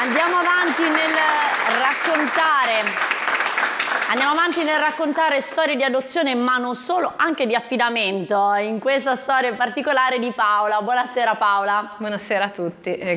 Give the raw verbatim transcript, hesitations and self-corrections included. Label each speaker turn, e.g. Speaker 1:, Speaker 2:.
Speaker 1: Andiamo avanti nel raccontare Andiamo avanti nel raccontare storie di adozione, ma non solo, anche di affidamento, in questa storia in particolare di Paola. Buonasera Paola.
Speaker 2: Buonasera a tutti.